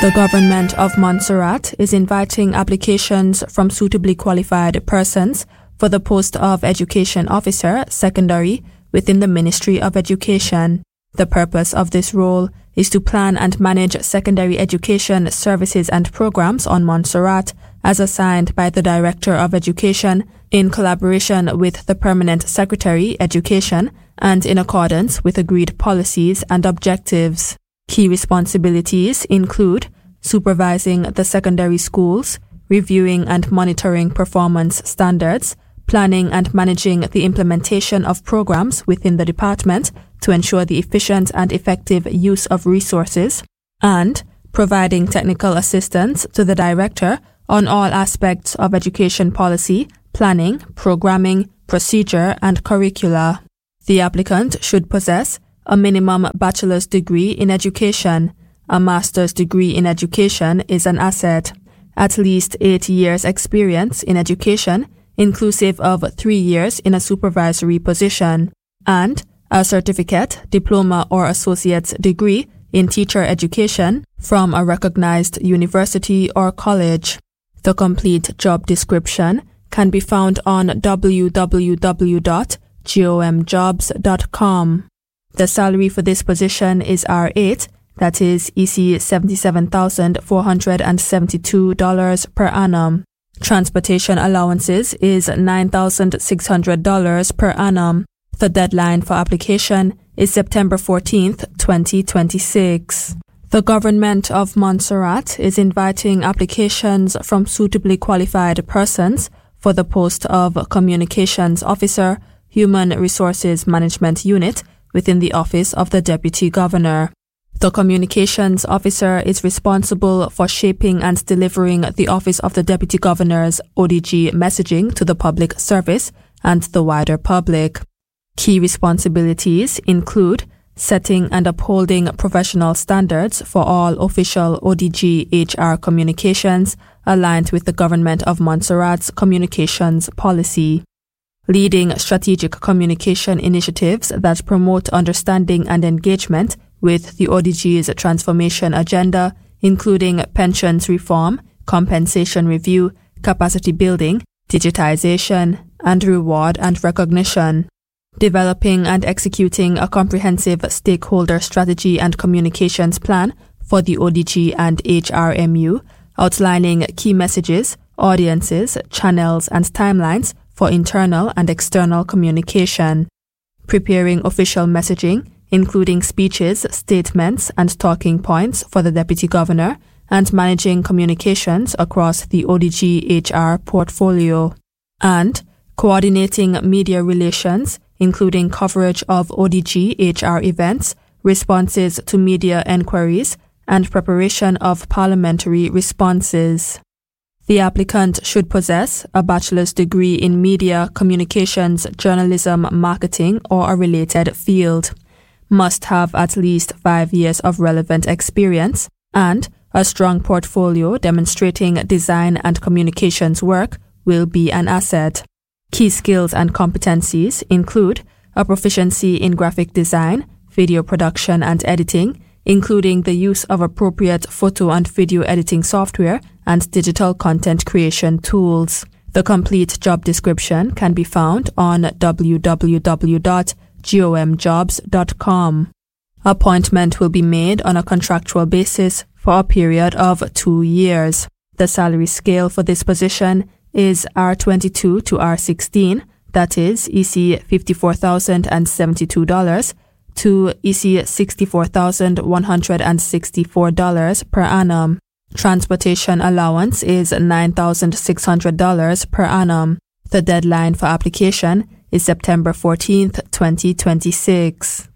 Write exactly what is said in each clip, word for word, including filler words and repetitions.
The government of Montserrat is inviting applications from suitably qualified persons for the post of Education Officer, Secondary, within the Ministry of Education. The purpose of this role is to plan and manage secondary education services and programs on Montserrat as assigned by the Director of Education in collaboration with the Permanent Secretary, Education, and in accordance with agreed policies and objectives. Key responsibilities include supervising the secondary schools, reviewing and monitoring performance standards, planning and managing the implementation of programs within the department to ensure the efficient and effective use of resources, and providing technical assistance to the director on all aspects of education policy, planning, programming, procedure, and curricula. The applicant should possess a minimum bachelor's degree in education. A master's degree in education is an asset. At least eight years experience in education, inclusive of three years in a supervisory position, and a certificate, diploma, or associate's degree in teacher education from a recognized university or college. The complete job description can be found on w w w dot gom jobs dot com. The salary for this position is R eight, that is E C seventy-seven thousand four hundred seventy-two dollars per annum. Transportation allowances is nine thousand six hundred dollars per annum. The deadline for application is September fourteenth, twenty twenty-six. The government of Montserrat is inviting applications from suitably qualified persons for the post of Communications Officer, Human Resources Management Unit within the Office of the Deputy Governor. The Communications Officer is responsible for shaping and delivering the Office of the Deputy Governor's O D G messaging to the public service and the wider public. Key responsibilities include setting and upholding professional standards for all official O D G H R communications aligned with the Government of Montserrat's communications policy, leading strategic communication initiatives that promote understanding and engagement with the O D G's transformation agenda, including pensions reform, compensation review, capacity building, digitization, and reward and recognition. Developing and executing a comprehensive stakeholder strategy and communications plan for the O D G and H R M U, outlining key messages, audiences, channels, and timelines for internal and external communication. Preparing official messaging, including speeches, statements, and talking points for the Deputy Governor, and managing communications across the O D G H R portfolio. And coordinating media relations, including coverage of O D G H R events, responses to media enquiries, and preparation of parliamentary responses. The applicant should possess a bachelor's degree in media, communications, journalism, marketing, or a related field, must have at least five years of relevant experience, and a strong portfolio demonstrating design and communications work will be an asset. Key skills and competencies include a proficiency in graphic design, video production and editing, including the use of appropriate photo and video editing software and digital content creation tools. The complete job description can be found on w w w dot gom jobs dot com. Appointment will be made on a contractual basis for a period of two years. The salary scale for this position is R twenty-two to R sixteen, that is E C fifty-four thousand seventy-two dollars to E C sixty-four thousand one hundred sixty-four dollars per annum. Transportation allowance is nine thousand six hundred dollars per annum. The deadline for application is September fourteenth, twenty twenty-six.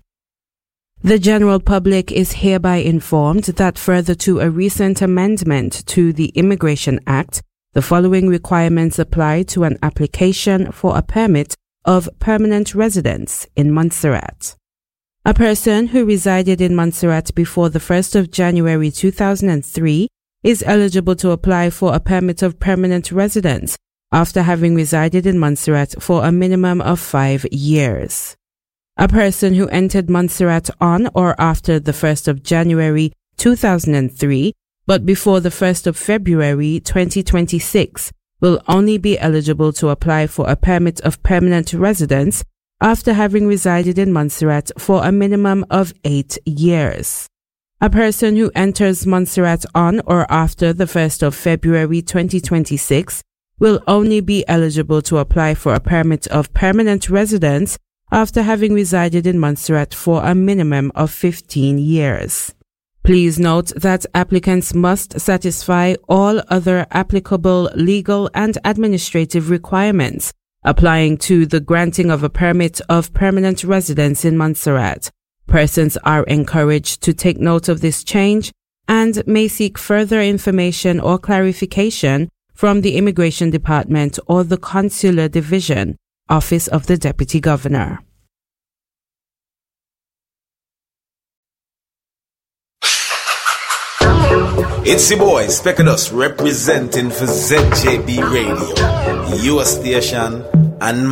The general public is hereby informed that further to a recent amendment to the Immigration Act, the following requirements apply to an application for a permit of permanent residence in Montserrat. A person who resided in Montserrat before the first of January two thousand three is eligible to apply for a permit of permanent residence after having resided in Montserrat for a minimum of five years. A person who entered Montserrat on or after the first of January two thousand three but before the first of February twenty twenty-six will only be eligible to apply for a permit of permanent residence after having resided in Montserrat for a minimum of eight years. A person who enters Montserrat on or after the first of February twenty twenty-six will only be eligible to apply for a permit of permanent residence after having resided in Montserrat for a minimum of fifteen years. Please note that applicants must satisfy all other applicable legal and administrative requirements applying to the granting of a permit of permanent residence in Montserrat. Persons are encouraged to take note of this change and may seek further information or clarification from the Immigration Department or the Consular Division, Office of the Deputy Governor. It's your boy, Speculous, representing for Z J B Radio, your station, and